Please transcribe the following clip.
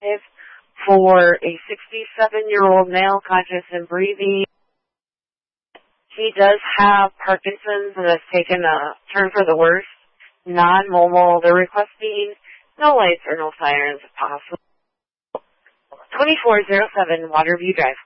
for a 67-year-old male conscious and breathing. He does have Parkinson's and has taken a turn for the worse. Non-mobile. They're requesting no lights or no sirens if possible. 2407 Waterview Drive.